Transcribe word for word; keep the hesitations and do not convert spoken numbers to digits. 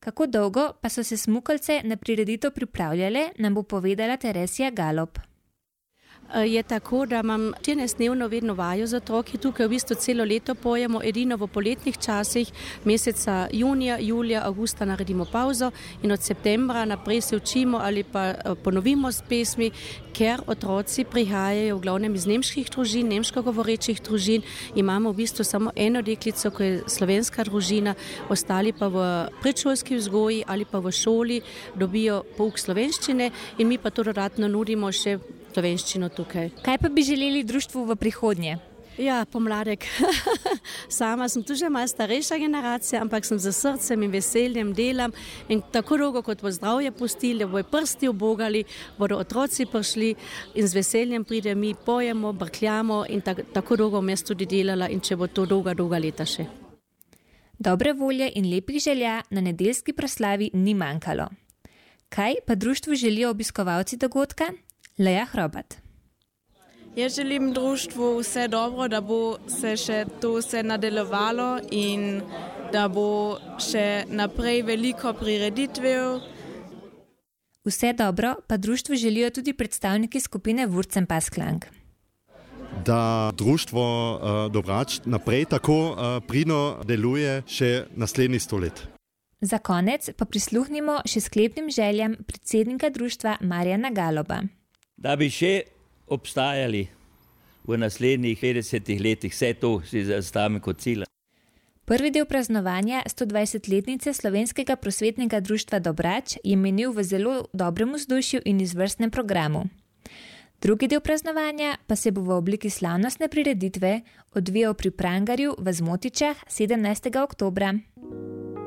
Kako dolgo pa so se smukalce na prireditev pripravljale, nam bo povedala Teresija Galop. Je tako, da imam štirinajstdnevno vedno vajo za otroke, tukaj v bistvu celo leto pojemo, edino v poletnih časih, meseca junija, julija, avgusta naredimo pauzo in od septembra naprej se učimo ali pa ponovimo s pesmi, ker otroci prihajajo v glavnem iz nemških družin, nemško govorečih družin. Imamo v bistvu samo eno deklico, ko je slovenska družina, ostali pa v predšolski vzgoji ali pa v šoli dobijo pouk slovenščine in mi pa to dodatno nudimo še slovenščino tukaj. Kaj pa bi želeli društvu v prihodnje? Ja, pomladek. Sama sem tu že malo starejša generacija, ampak sem za srcem in veseljem delam in tako dolgo, kot bo zdravje pustili, bojo prsti ubogali, bodo otroci prišli in z veseljem pride, mi pojemo, brkljamo in tak, tako dolgo bom jaz tudi delala in če bo to dolga, dolga leta še. Dobre volje in lepih želja na nedeljski proslavi ni manjkalo. Kaj pa društvu želijo obiskovalci dogodka? Leja Hrobat. Jaz želim društvu vse dobro, da bo se še to vse nadaljevalo in da bo še naprej veliko prireditev. Vse dobro pa društvu želijo tudi predstavniki skupine Wurzenpass-Klang. Da društvo uh, Dobrač naprej tako uh, pridno deluje še naslednjih sto let. Za konec pa prisluhnimo še sklepnim željam predsednika društva Marjana Galoba. Da bi še obstajali v naslednjih petdesetih letih, vse to si zastavim kot cilj. Prvi del praznovanja stodvajsetletnice Slovenskega prosvetnega društva Dobrač je minil v zelo dobrem vzdušju in izvrstnem programu. Drugi del praznovanja pa se bo v obliki slavnostne prireditve odvijal pri Prangarju v Zmotičah sedemnajstega oktobra.